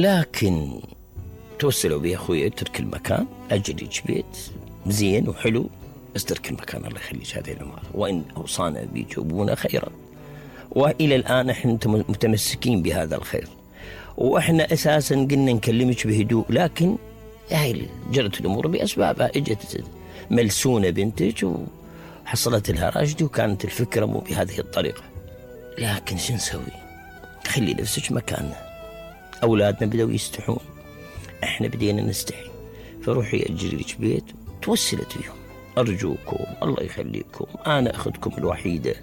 لكن توسلوا بي أخوي اترك المكان، أجريك بيت زين وحلو، بس ترك المكان الله يخليك هذه الأمور، وإن أوصانا بيك أبونا خيرا، وإلى الآن إحنا متمسكين بهذا الخير، وإحنا أساسا قلنا نكلمك بهدوء، لكن هاي جرت الأمور بأسبابها، إجت ملسونة بنتك وحصلت لها راشدة، وكانت الفكرة مو بهذه الطريقة. لكن شو نسوي؟ خلي نفسك مكاننا، أولادنا بدأوا يستحون، إحنا بدينا نستحي، فروحي أجري لك بيت توسلت فيهم، أرجوكم الله يخليكم أنا أخذكم الوحيدة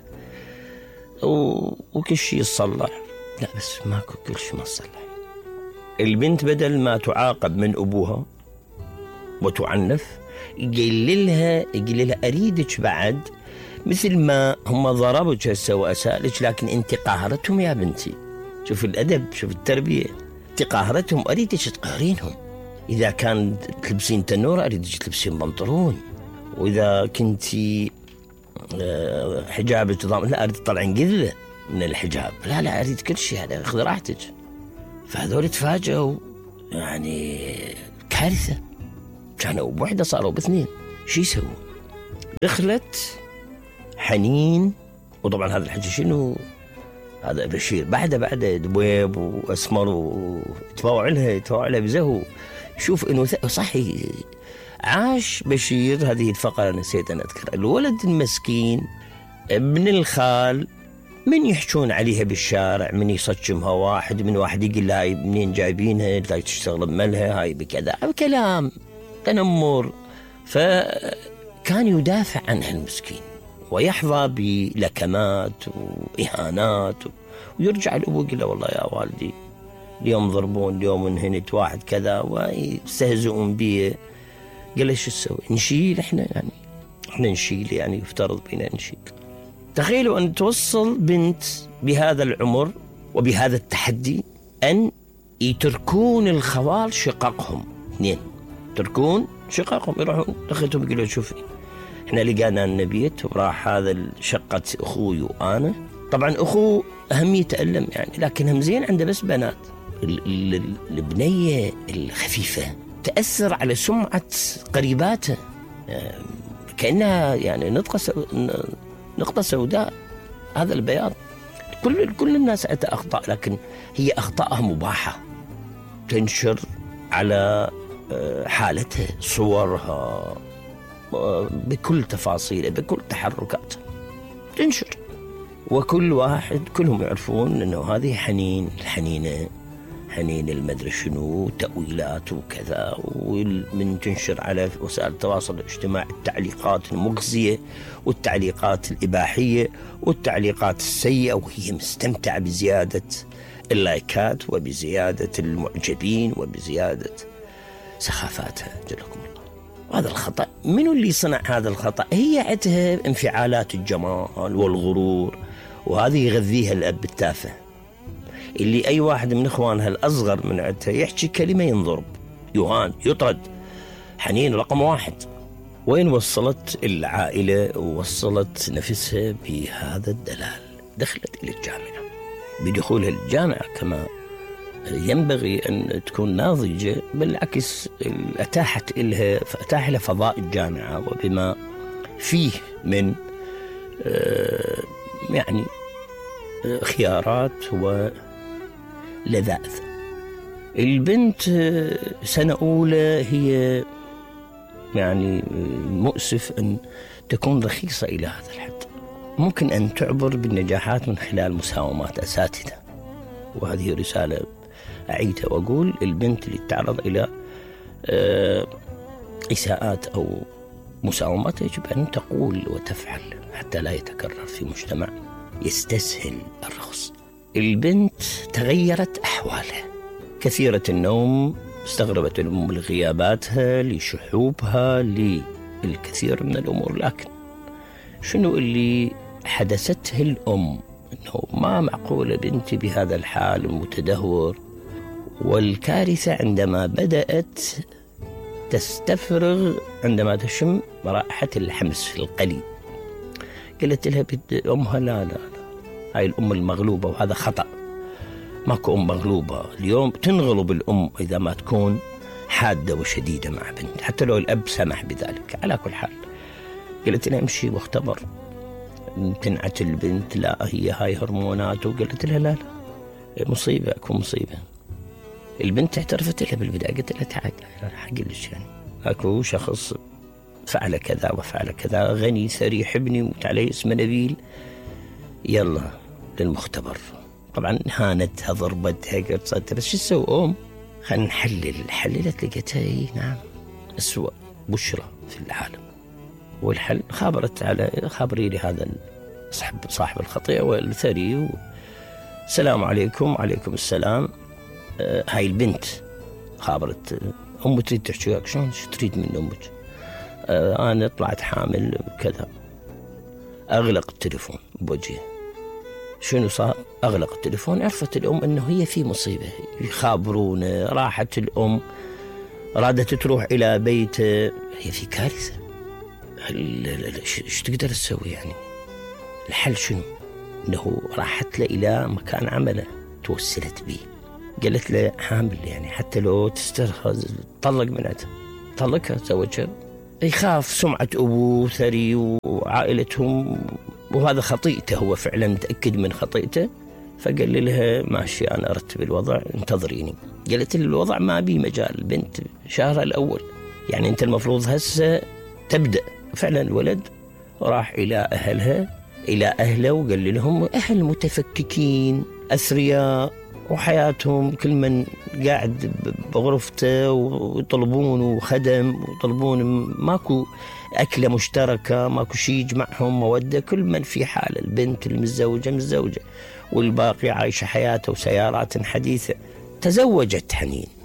وكل شيء يصلح. لا بس ماكو كل شيء ما صلح. البنت بدل ما تعاقب من أبوها وتعنف، يقول لها أريدك بعد مثل ما هم ضربك هسه وأسالك، لكن أنت قاهرتهم يا بنتي. شوف الأدب، شوف التربية، تقاهرتهم، أريدك تقهرينهم. إذا كان تلبسين تنورة أريدك تلبسين بنطلون، وإذا كنتي حجابك ضامن لا أريد تطلعين قذلة من الحجاب، لا أريد كل شيء، هذا خذ راحتك. فهذول تفاجئوا، يعني كارثة، كانوا بوحدة صاروا باثنين، شو يسوون؟ دخلت حنين، وطبعا هذا الحكي شنو؟ هذا بشير بعد دبويب واسمر ويتفاوع لها بزهو. شوف انه صحي عاش بشير هذه الفقره، نسيت ان اذكر. الولد المسكين ابن الخال من يحجون عليها بالشارع، من يصجمها واحد يقول لها هاي منين جايبينها، لا تشتغل بملها، هاي بكذا بكلام تنمر. فكان يدافع عنها المسكين ويحظى بلكمات وإهانات، ويرجع الأبو يقول له والله يا والدي اليوم ضربون، اليوم انهنت واحد كذا، ويستهزئون بي. قال له شو تسوي؟ نشيل احنا نشيل، يعني يفترض بينا نشيل. تخيلوا أن توصل بنت بهذا العمر وبهذا التحدي أن يتركون الخوال شققهم، اثنين تركون شققهم، يروحون أخذتهم يقولوا شوفي احنا لقانا النبيت، وراح هذا شقة أخوي وأنا. طبعا أخوه هم يتألم يعني، لكن هم زين عنده بس بنات. البنية الخفيفة تأثر على سمعة قريباته، كأنها يعني نقطة سوداء. هذا البياض كل الناس عندها أخطاء، لكن هي أخطاءها مباحة، تنشر على حالتها، صورها بكل تفاصيله، بكل تحركاته تنشر، وكل واحد كلهم يعرفون أنه هذه الحنين المدري شنو، تأويلات وكذا. ومن تنشر على وسائل التواصل الاجتماعي التعليقات المغزية والتعليقات الإباحية والتعليقات السيئة، وهي مستمتعة بزيادة اللايكات وبزيادة المعجبين وبزيادة سخافاتها جلكم الله. وهذا الخطأ، منو اللي صنع هذا الخطأ؟ هي عندها انفعالات الجمال والغرور، وهذه يغذيها الأب التافه، اللي أي واحد من إخوانها الأصغر من عندها يحكي كلمة ينضرب، يهان، يطرد. حنين رقم واحد. وين وصلت العائلة ووصلت نفسها بهذا الدلال؟ دخلت إلى الجامعة. بدخولها الجامعة كما ينبغي أن تكون ناضجة، بالعكس أتاحت لها فضاء الجامعة وبما فيه من يعني خيارات ولذائذ. البنت سنة أولى هي يعني مؤسف أن تكون رخيصة إلى هذا الحد. ممكن أن تعبر بالنجاحات من خلال مساومات أساتذة، وهذه رسالة أعيدها وأقول: البنت اللي تعرض إلى إساءات أو مساومات يجب أن تقول وتفعل حتى لا يتكرر في مجتمع يستسهل الرخص. البنت تغيرت أحوالها، كثيرة النوم، استغربت الأم لغياباتها، لشحوبها، للكثير من الأمور. لكن شنو اللي حدثته الأم؟ أنه ما معقولة بنتي بهذا الحال المتدهور. والكارثة عندما بدأت تستفرغ، عندما تشم رائحة الحمس في القلي، قالت لها أمها لا هاي الأم المغلوبة، وهذا خطأ. ماكو أم مغلوبة. اليوم تنغلب الأم إذا ما تكون حادة وشديدة مع بنت، حتى لو الأب سمح بذلك. على كل حال قلت لها امشي واختبر، امتنعت البنت، لا هي هاي هرمونات، وقلت لها لا مصيبة، أكو مصيبة. البنت اعترفت لها بالبداية، قلت لها تعال حقلش، يعني أكو شخص فعل كذا وفعل كذا، غني ثري حبني ومت عليه اسمه نبيل، يلا للمختبر. طبعا هانتها ضربتها، قلت صدر شو تسوي خلينا نحلل. حللت لقيتها نعم أسوأ بشرى في العالم. والحل خابري لي هذا صاحب الخطيئة والثري، السلام عليكم. وعليكم السلام. هاي البنت خابرت أمي تريد تحكي وياك. شلون تريد من أمك؟ أنا طلعت حامل كذا. أغلق التليفون بوجهي. شنو صار؟ أغلق التليفون. عرفت الأم أنه هي في مصيبة، يخابرون. راحت الأم رادت تروح إلى بيت، هي في كارثة. ايش تقدر تسوي يعني؟ الحل شنو؟ أنه راحت له إلى مكان عمله، توسلت به، قالت له حامل، يعني حتى لو تسترخص طلق منها، طلقها زوجها. يخاف سمعة أبوه ثري وعائلتهم، وهذا خطيئته، هو فعلا متأكد من خطيئته. فقال لها ماشي أنا أرتب الوضع، انتظريني. قالت له الوضع ما بي مجال، البنت شهرها الأول، يعني أنت المفروض هسه تبدأ. فعلا الولد راح إلى أهله وقال لهم أهل متفككين أثرياء، وحياتهم كل من قاعد بغرفته، ويطلبون خدم، ويطلبون ماكو أكلة مشتركة، ماكو شيء يجمعهم مودة، كل من في حال. البنت المتزوجة والباقي عايشة حياته وسيارات حديثة. تزوجت حنين،